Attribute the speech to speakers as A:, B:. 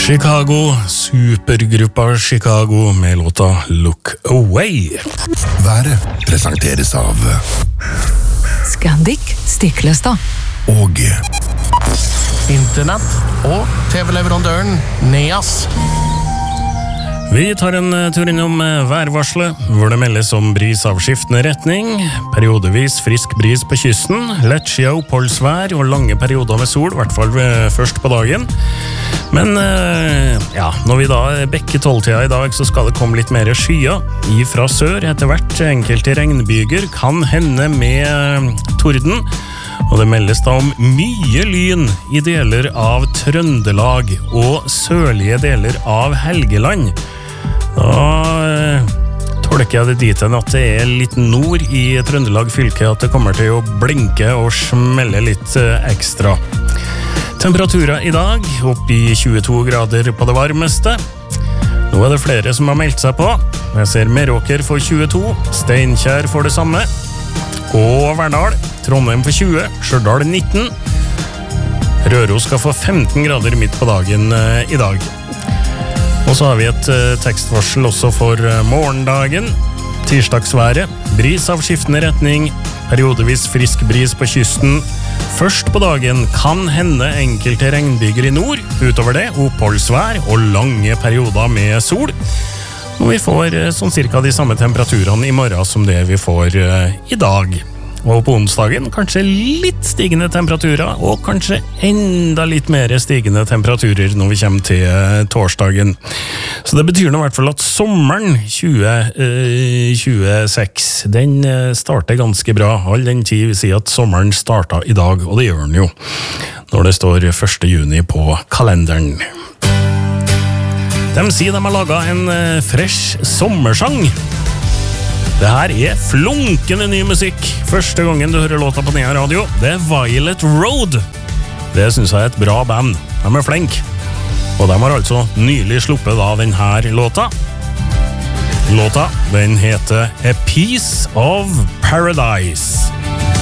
A: Chicago, supergruppa Chicago med låta Look Away.
B: Været presenteres av
C: Scandic Sticklestad
B: og
D: Internett og TV-leverandøren Neas.
A: Vi tar en tur innom værvarslet, hvor det meldes om bris av skiftende retning, periodevis frisk bris på kysten, lett sky- og oppholdsvær og lange perioder med sol, i hvert fall først på dagen. Men ja, når vi da bekker 12-tida i dag, så skal det komme litt mer skyer ifra sør etter hvert. Enkelte regnbyger kan hende med torden, og det meldes da om mye lyn i deler av Trøndelag og sørlige deler av Helgeland. Da tolker jeg det dit hen at det er litt nord i Trøndelag fylke at det kommer til å blinke og smelle litt ekstra. Temperaturer i dag opp i 22 grader på det varmeste. Nå er det flere som har meldt seg på. Jeg ser Meråker for 22, Steinkjer for det samme, og Verdal, Trondheim for 20, Stjørdal 19. Røros skal få 15 grader midt på dagen i dag. Og så har vi et tekstvarsel også for morgendagen. Tirsdagsværet, bris av skiftende retning, periodevis frisk bris på kysten. Først på dagen kan hende enkelte regnbyger i nord, utover det oppholdsvær og lange perioder med sol. Og vi får sånn cirka de samme temperaturene i morgen som det vi får i dag. Og på onsdagen kanskje litt stigende temperaturer, og kanskje enda litt mer stigende temperaturer når vi kommer til torsdagen. Så det betyr nå i hvert fall at sommeren 2026, den starter ganske bra. All den tid vi sier at sommeren starter i dag, og det gjør den jo, når det står 1. juni på kalenderen. De sier de har laget en fresh sommersang. Det her er flunkende ny musikk. Første gangen du hører låta på Nea Radio, det er Violet Road. Det synes jeg er et bra band. De er flinke. Og de har altså nylig sluppet da denne låta. Låta, den heter A Piece of Paradise.